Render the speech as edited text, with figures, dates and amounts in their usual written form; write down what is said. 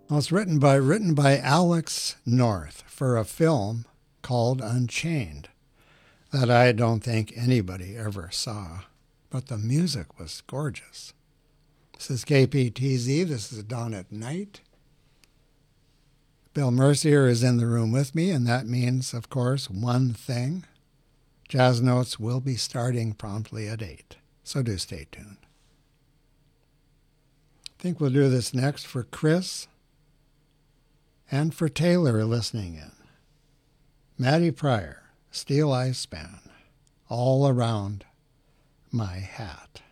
Well, it's written by Alex North for a film called Unchained that I don't think anybody ever saw, but the music was gorgeous. This is KPTZ. This is Dawn at Night. Bill Mercier is in the room with me, and that means, of course, one thing. Jazz Notes will be starting promptly at 8, so do stay tuned. I think we'll do this next for Chris and for Taylor listening in. Maddie Pryor, Steel Eye Span, All Around My Hat.